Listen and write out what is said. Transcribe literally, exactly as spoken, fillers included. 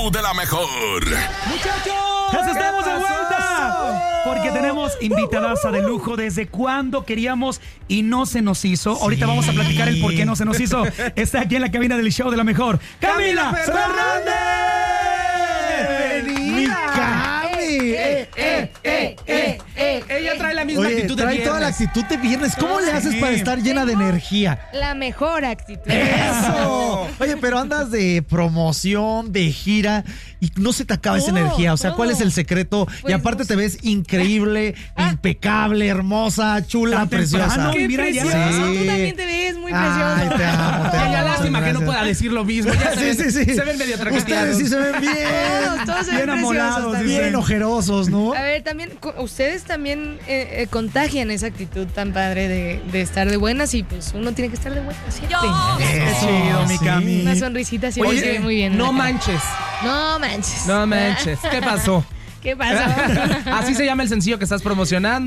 De la mejor. ¡Muchachos! ¡Estamos de vuelta! Porque tenemos invitadas de lujo desde cuando queríamos y no se nos hizo. Sí. Ahorita vamos a platicar el por qué no se nos hizo. Está aquí en la cabina del show de la mejor, ¡Camila, Camila Fernández! ¡Bienvenida! Eh, eh, eh, eh, eh, Ella trae la misma Oye, actitud de trae viernes. toda la actitud de viernes. ¿Cómo no, le haces sí. para estar llena de energía? La mejor actitud. ¡Eso! Oye, pero andas de promoción, de gira y no se te acaba oh, esa energía. O sea, oh. ¿cuál es el secreto? Pues y aparte no te ves increíble, impecable, hermosa, chula, Tan preciosa. Temprano, ¡qué Mira, preciosa! Sí. Tú también te ves muy preciosa. Ay, te amo, te amo. Ya, lástima gracias. que no pueda decir lo mismo. Ya se, sí, ven, sí, sí. se ven medio traqueteados. Ustedes sí se ven bien. Todos, todos se ven bien preciosos. Bien ojerosos, ¿no? A ver, también, ustedes también eh, eh, contagian esa actitud tan padre de, de estar de buenas y pues uno tiene que estar de buenas siempre. Qué chido, mi Cami. Una sonrisita siempre se ve muy bien. No manches. No manches. No manches. ¿Qué pasó? ¿Qué pasó? Así se llama el sencillo que estás promocionando.